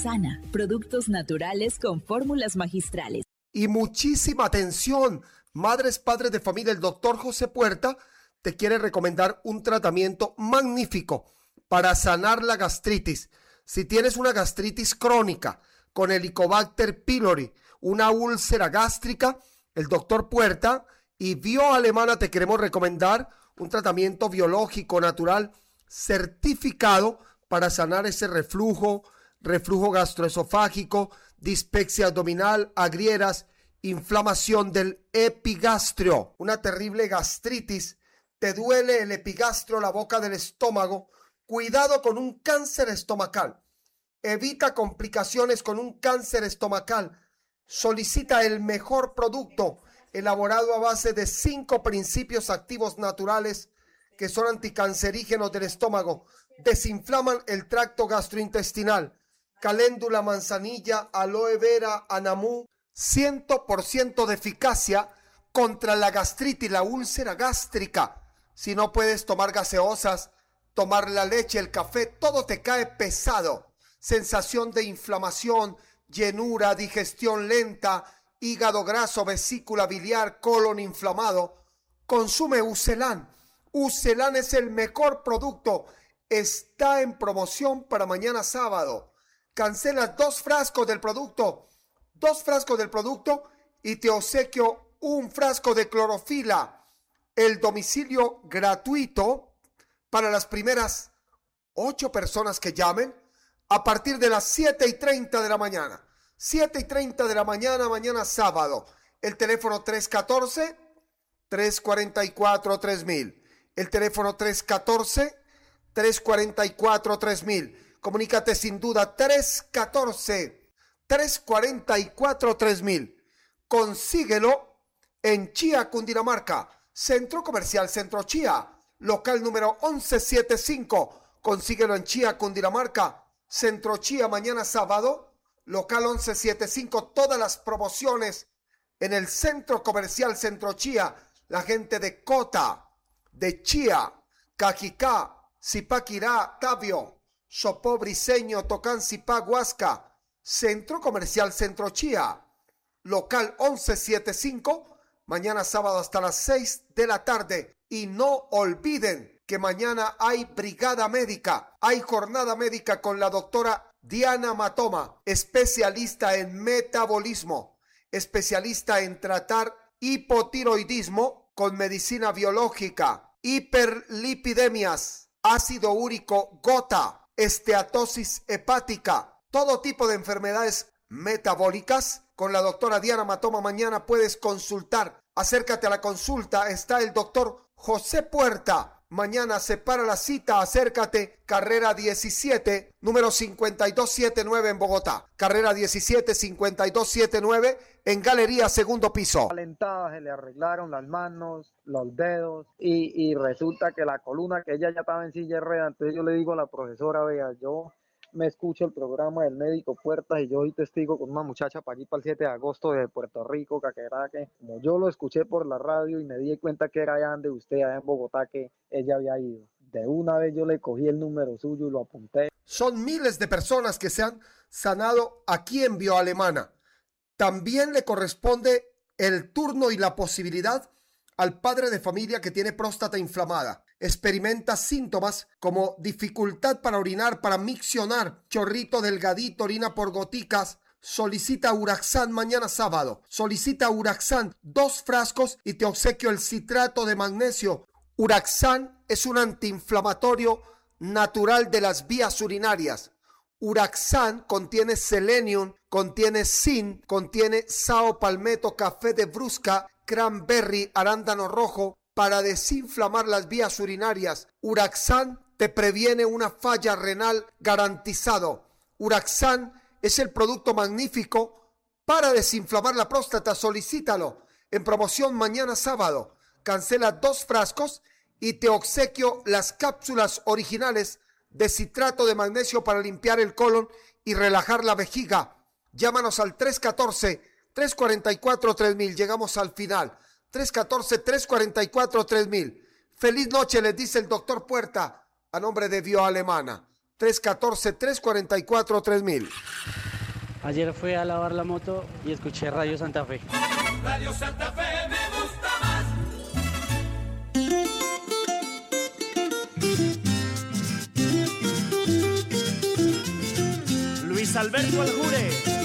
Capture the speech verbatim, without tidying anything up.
Sana, productos naturales con fórmulas magistrales. Y muchísima atención, madres, padres de familia, el doctor José Puerta te quiere recomendar un tratamiento magnífico para sanar la gastritis. Si tienes una gastritis crónica con Helicobacter pylori, una úlcera gástrica, el doctor Puerta y Bioalemana te queremos recomendar un tratamiento biológico natural certificado para sanar ese reflujo, reflujo gastroesofágico, dispepsia abdominal, agrieras, inflamación del epigastrio, una terrible gastritis, te duele el epigastrio, la boca del estómago, cuidado con un cáncer estomacal, evita complicaciones con un cáncer estomacal, solicita el mejor producto elaborado a base de cinco principios activos naturales que son anticancerígenos del estómago, desinflaman el tracto gastrointestinal, caléndula, manzanilla, aloe vera, anamú, cien por ciento de eficacia contra la gastritis, la úlcera gástrica. Si no puedes tomar gaseosas, tomar la leche, el café, todo te cae pesado. Sensación de inflamación, llenura, digestión lenta, hígado graso, vesícula biliar, colon inflamado. Consume Ucelan. Ucelan es el mejor producto. Está en promoción para mañana sábado. Cancela dos frascos del producto, dos frascos del producto y te obsequio un frasco de clorofila. El domicilio gratuito para las primeras ocho personas que llamen a partir de las siete y treinta de la mañana. siete y treinta de la mañana, mañana sábado. El teléfono tres uno cuatro, tres cuatro cuatro, tres mil. El teléfono tres uno cuatro, tres cuatro cuatro, tres mil. Comunícate sin duda tres uno cuatro, tres cuatro cuatro, tres mil. Consíguelo en Chía, Cundinamarca. Centro Comercial Centro Chía. Local número once setenta y cinco. Consíguelo en Chía, Cundinamarca. Centro Chía, mañana sábado. Local once setenta y cinco. Todas las promociones en el Centro Comercial Centro Chía. La gente de Cota, de Chía, Cajicá, Zipaquirá, Tabio, Sopó, Briceño, Tocán, Zipá, Huasca, Centro Comercial Centro Chía, local once setenta y cinco, mañana sábado hasta las seis de la tarde. Y no olviden que mañana hay brigada médica, hay jornada médica con la doctora Diana Matoma, especialista en metabolismo, especialista en tratar hipotiroidismo con medicina biológica, hiperlipidemias, ácido úrico gota, esteatosis hepática, todo tipo de enfermedades metabólicas. Con la doctora Diana Matoma mañana puedes consultar. Acércate a la consulta, está el doctor José Puerta. Mañana separa la cita, acércate, carrera diecisiete, número cincuenta y dos setenta y nueve en Bogotá. Carrera diecisiete, cincuenta y dos setenta y nueve en Galería Segundo Piso. Calentada, se le arreglaron las manos, los dedos y, y resulta que la columna, que ella ya estaba en silla de ruedas. Entonces yo le digo a la profesora, vea, yo me escucho el programa del médico Puertas y yo soy testigo con una muchacha para allí para el siete de agosto de Puerto Rico, Caqueraque. Como yo lo escuché por la radio y me di cuenta que era allá de usted, allá en Bogotá, que ella había ido. De una vez yo le cogí el número suyo y lo apunté. Son miles de personas que se han sanado aquí en Bioalemana. También le corresponde el turno y la posibilidad al padre de familia que tiene próstata inflamada. Experimenta síntomas como dificultad para orinar, para miccionar, chorrito delgadito, orina por goticas. Solicita Uraxan mañana sábado. Solicita Uraxan, dos frascos y te obsequio el citrato de magnesio. Uraxan es un antiinflamatorio natural de las vías urinarias. Uraxan contiene selenium, contiene zinc, contiene sao palmetto, café de brusca, cranberry, arándano rojo para desinflamar las vías urinarias. Uraxan te previene una falla renal garantizado. Uraxan es el producto magnífico para desinflamar la próstata. Solicítalo en promoción mañana sábado. Cancela dos frascos y te obsequio las cápsulas originales de citrato de magnesio para limpiar el colon y relajar la vejiga. Llámanos al tres uno cuatro, tres cuatro cuatro, tres mil. Llegamos al final. tres uno cuatro, tres cuatro cuatro, tres mil. Feliz noche, les dice el doctor Puerta a nombre de Bioalemana. tres uno cuatro, tres cuatro cuatro, tres mil. Ayer fui a lavar la moto y escuché Radio Santa Fe. Radio Santa Fe me gusta más. Luis Alberto Aljure.